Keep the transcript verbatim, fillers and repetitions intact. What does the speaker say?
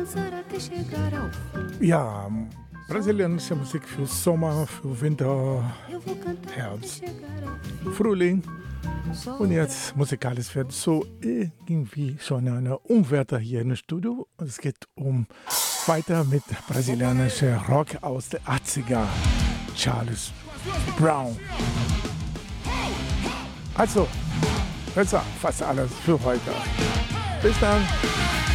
Ja, brasilianische Musik für Sommer, für Winter, Herbst, Frühling. Und jetzt musikalisch wird so irgendwie schon eine Umwärter hier im Studio. Und es geht um weiter mit brasilianischer Rock aus den achtziger. Charles Brown. Also, das war fast alles für heute. Bis dann.